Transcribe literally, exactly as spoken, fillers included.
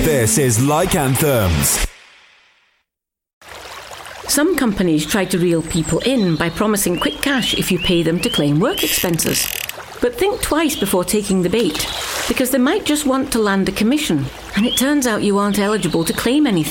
This is Like Anthems. Some companies try to reel people in by promising quick cash if you pay them to claim work expenses. But think twice before taking the bait, because they might just want to land a commission, and it turns out you aren't eligible to claim anything.